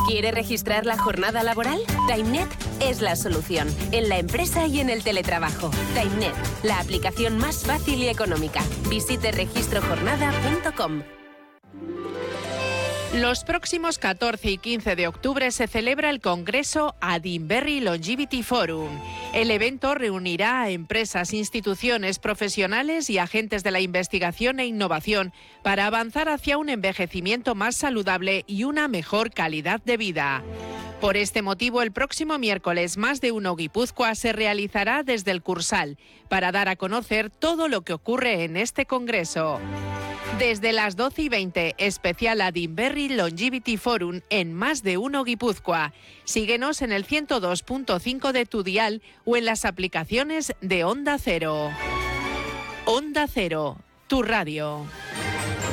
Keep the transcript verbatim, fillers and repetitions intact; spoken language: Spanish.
¿Quiere registrar la jornada laboral? TimeNet es la solución, en la empresa y en el teletrabajo. TimeNet, la aplicación más fácil y económica. Visite registro jornada punto com. Los próximos catorce y quince de octubre se celebra el Congreso Adinberri Longevity Forum. El evento reunirá a empresas, instituciones, profesionales y agentes de la investigación e innovación para avanzar hacia un envejecimiento más saludable y una mejor calidad de vida. Por este motivo, el próximo miércoles Más de Uno Guipúzcoa se realizará desde el Cursal para dar a conocer todo lo que ocurre en este congreso. Desde las doce y veinte, especial Adinberri Longevity Forum en Más de Uno Guipúzcoa. Síguenos en el ciento dos punto cinco de tu dial o en las aplicaciones de Onda Cero. Onda Cero, tu radio.